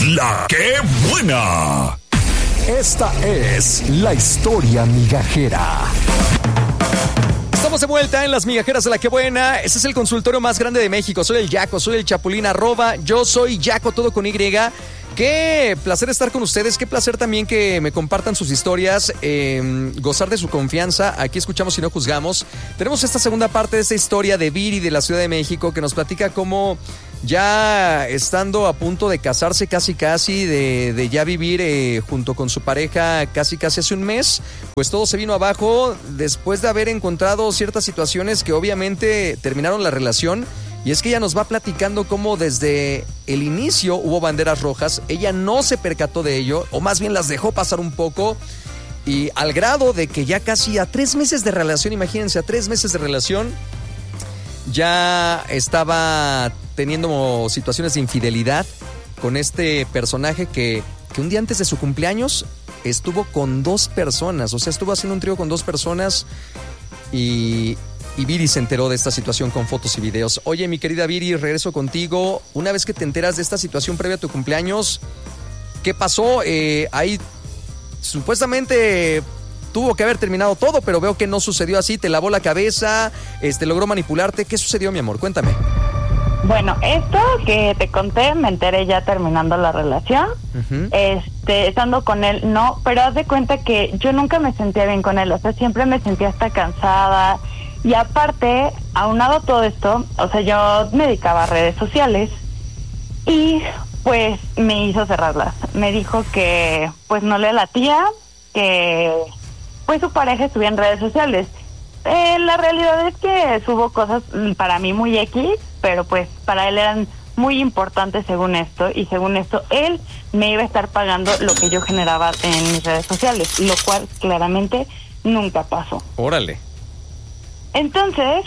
La que buena. Esta es la historia migajera. Estamos de vuelta en las migajeras de La que buena. Este es el consultorio más grande de México. Soy el Yaco, soy el Chapulín, @yo soy Yaco, todo con Y. Qué placer estar con ustedes, qué placer también que me compartan sus historias, gozar de su confianza. Aquí escuchamos y no juzgamos. Tenemos esta segunda parte de esta historia de Viri de la Ciudad de México, que nos platica cómo ya estando a punto de casarse casi de ya vivir junto con su pareja casi hace un mes, pues todo se vino abajo después de haber encontrado ciertas situaciones que obviamente terminaron la relación. Y es que ella nos va platicando cómo desde el inicio hubo banderas rojas, ella no se percató de ello, o más bien las dejó pasar un poco, y al grado de que ya casi a 3 meses de relación, imagínense, a 3 meses de relación, ya estaba teniendo situaciones de infidelidad con este personaje que un día antes de su cumpleaños estuvo con 2 personas, o sea, estuvo haciendo un trío con 2 personas y Viri se enteró de esta situación con fotos y videos. Oye, mi querida Viri, regreso contigo. Una vez que te enteras de esta situación previa a tu cumpleaños, ¿qué pasó? Ahí supuestamente tuvo que haber terminado todo, pero veo que no sucedió así. Te lavó la cabeza, logró manipularte. ¿Qué sucedió, mi amor? Cuéntame. Bueno, esto que te conté, me enteré ya terminando la relación. Uh-huh. Estando con él, no, pero haz de cuenta que yo nunca me sentía bien con él. O sea, siempre me sentía hasta cansada. Y aparte, aunado a todo esto, o sea, yo me dedicaba a redes sociales y pues me hizo cerrarlas. Me dijo que pues no le latía, que pues su pareja estuviera en redes sociales. La realidad es que subo cosas para mí muy X, pero pues para él eran muy importantes según esto, y según esto él me iba a estar pagando lo que yo generaba en mis redes sociales, lo cual claramente nunca pasó. Órale. Entonces,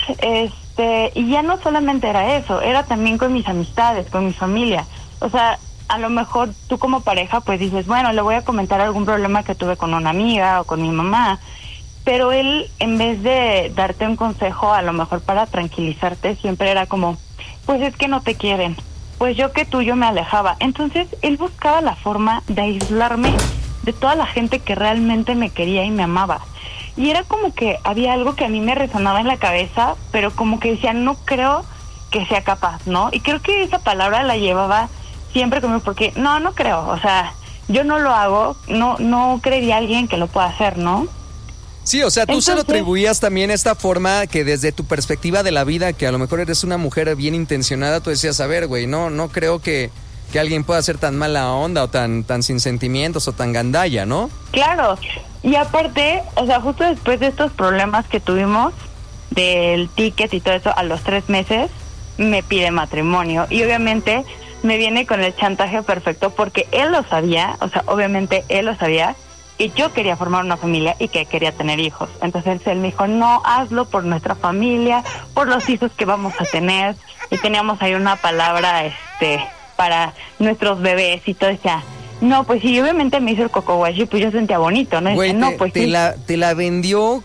y ya no solamente era eso, era también con mis amistades, con mi familia. O sea, a lo mejor tú como pareja pues dices, bueno, le voy a comentar algún problema que tuve con una amiga o con mi mamá, pero él, en vez de darte un consejo, a lo mejor para tranquilizarte, siempre era como, pues es que no te quieren, pues yo me alejaba. Entonces, él buscaba la forma de aislarme de toda la gente que realmente me quería y me amaba. Y era como que había algo que a mí me resonaba en la cabeza, pero como que decía, no creo que sea capaz, ¿no? Y creo que esa palabra la llevaba siempre conmigo, porque no creo, o sea, yo no lo hago, no creería alguien que lo pueda hacer, ¿no? Sí, o sea, tú se lo atribuías también esta forma que desde tu perspectiva de la vida, que a lo mejor eres una mujer bien intencionada, tú decías, a ver, güey, no creo que alguien pueda ser tan mala onda o tan sin sentimientos o tan gandalla, ¿no? Claro, y aparte, o sea, justo después de estos problemas que tuvimos, del ticket y todo eso, a los 3 meses, me pide matrimonio. Y obviamente me viene con el chantaje perfecto porque él lo sabía, o sea, obviamente él lo sabía, y yo quería formar una familia y que quería tener hijos. Entonces él me dijo, no, hazlo por nuestra familia, por los hijos que vamos a tener. Y teníamos ahí una palabra, para nuestros bebés y todo, decía, no, pues sí, obviamente me hizo el cocowashi, pues yo sentía bonito, ¿no? Güey, no, pues te sí. te la vendió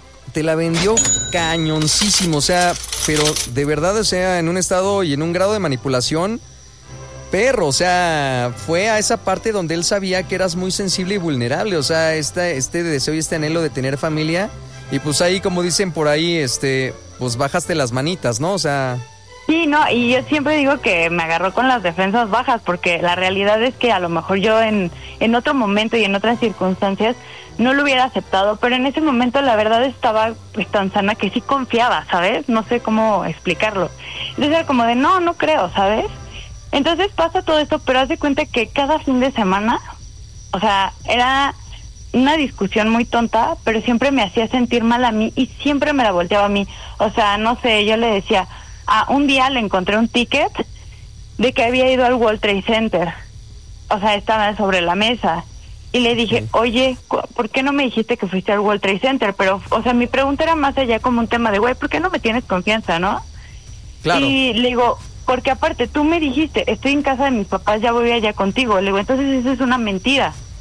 cañoncísimo, o sea, pero de verdad, o sea, en un estado y en un grado de manipulación, perro, o sea, fue a esa parte donde él sabía que eras muy sensible y vulnerable, o sea, este deseo y este anhelo de tener familia, y pues ahí, como dicen por ahí, pues bajaste las manitas, ¿no? O sea... Sí, no, y yo siempre digo que me agarró con las defensas bajas, porque la realidad es que a lo mejor yo en otro momento y en otras circunstancias no lo hubiera aceptado, pero en ese momento la verdad estaba pues tan sana que sí confiaba, ¿sabes? No sé cómo explicarlo. Entonces era como de no creo, ¿sabes? Entonces pasa todo esto, pero haz de cuenta que cada fin de semana, o sea, era una discusión muy tonta, pero siempre me hacía sentir mal a mí y siempre me la volteaba a mí. O sea, no sé, yo le decía... un día le encontré un ticket de que había ido al World Trade Center. O sea, estaba sobre la mesa. Y le dije, oye, ¿por qué no me dijiste que fuiste al World Trade Center? Pero, o sea, mi pregunta era más allá como un tema de, güey, ¿por qué no me tienes confianza, no? Claro. Y le digo, porque aparte tú me dijiste, estoy en casa de mis papás, ya voy allá contigo. Le digo, entonces eso es una mentira.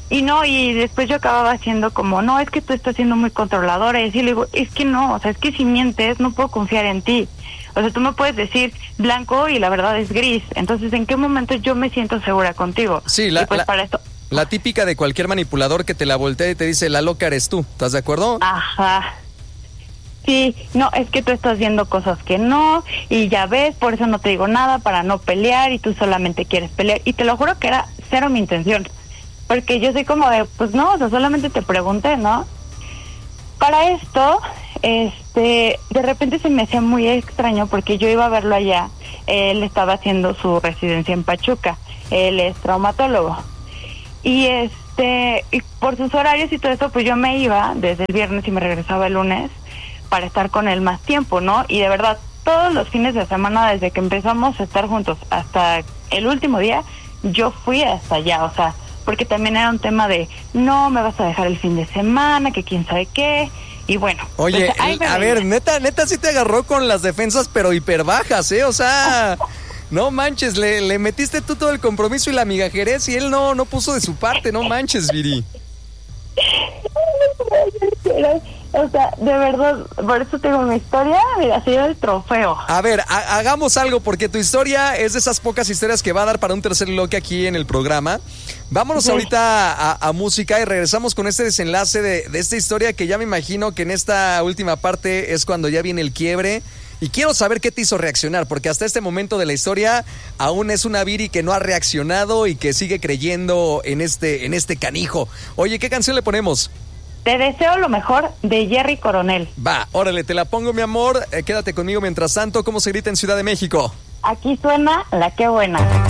Y después yo acababa haciendo como, no, es que tú estás siendo muy controladora. Y así le digo, es que no, o sea, es que si mientes no puedo confiar en ti. O sea, tú me puedes decir blanco y la verdad es gris. Entonces, ¿en qué momento yo me siento segura contigo? Sí, para esto... la típica de cualquier manipulador que te la voltea y te dice, la loca eres tú. ¿Estás de acuerdo? Ajá. Sí, no, es que tú estás viendo cosas que no, y ya ves, por eso no te digo nada, para no pelear, y tú solamente quieres pelear. Y te lo juro que era cero mi intención. Porque yo soy como de, pues no, o sea, solamente te pregunté, ¿no? Para esto, de repente se me hacía muy extraño porque yo iba a verlo allá. Él estaba haciendo su residencia en Pachuca. Él es traumatólogo. Y y por sus horarios y todo eso, pues yo me iba desde el viernes y me regresaba el lunes para estar con él más tiempo, ¿no? Y de verdad, todos los fines de semana, desde que empezamos a estar juntos hasta el último día, yo fui hasta allá, o sea, porque también era un tema de, no, me vas a dejar el fin de semana, que quién sabe qué, y bueno. Oye, pues, a ver, neta sí te agarró con las defensas, pero hiper bajas, ¿eh? O sea, no manches, le metiste tú todo el compromiso y la migajerez y él no puso de su parte, no manches, Viri. O sea, de verdad, por eso tengo mi historia, mira, ha sido el trofeo. A ver, hagamos algo, porque tu historia es de esas pocas historias que va a dar para un tercer bloque aquí en el programa. Vámonos ahorita a música y regresamos con este desenlace de esta historia, que ya me imagino que en esta última parte es cuando ya viene el quiebre. Y quiero saber qué te hizo reaccionar, porque hasta este momento de la historia aún es una Viri que no ha reaccionado y que sigue creyendo en este canijo. Oye, ¿qué canción le ponemos? Te deseo lo mejor, de Jerry Coronel. Va, órale, te la pongo, mi amor. Quédate conmigo mientras tanto. ¿Cómo se grita en Ciudad de México? Aquí suena La Qué Buena.